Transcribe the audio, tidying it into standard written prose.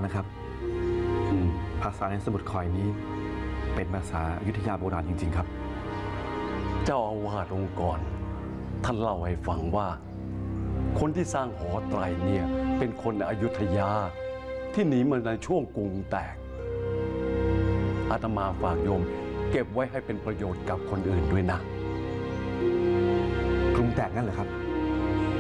นะครับภาษาในสมุดคอยนี้เป็นภาษาอยุธยาโบราณจริงๆครับเจ้าอาวาสองค์กรท่านเล่าให้ฟังว่าคนที่สร้างหอไตรเนี่ยเป็นคนอยุธยาที่หนีมาในช่วงกรุงแตกอาตมาฝากโยมเก็บไว้ให้เป็นประโยชน์กับคนอื่นด้วยนะกรุงแตกนั่นเหรอครับ